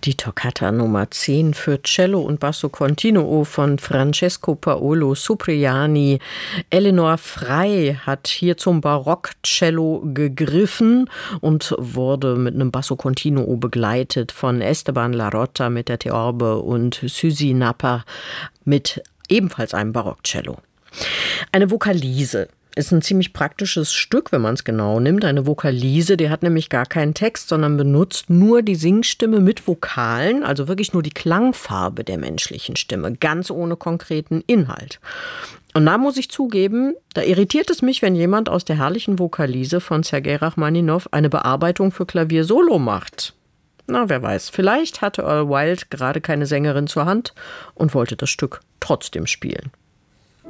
Die Toccata Nummer 10 für Cello und Basso Continuo von Francesco Paolo Cipriani. Eleanor Frey hat hier zum Barockcello gegriffen und wurde mit einem Basso Continuo begleitet von Esteban Larotta mit der Theorbe und Susi Napper mit ebenfalls einem Barockcello. Eine Vokalise ist ein ziemlich praktisches Stück, wenn man es genau nimmt. Eine Vokalise, die hat nämlich gar keinen Text, sondern benutzt nur die Singstimme mit Vokalen, also wirklich nur die Klangfarbe der menschlichen Stimme, ganz ohne konkreten Inhalt. Und da muss ich zugeben, da irritiert es mich, wenn jemand aus der herrlichen Vokalise von Sergei Rachmaninow eine Bearbeitung für Klavier solo macht. Na, wer weiß, vielleicht hatte Earl Wild gerade keine Sängerin zur Hand und wollte das Stück trotzdem spielen.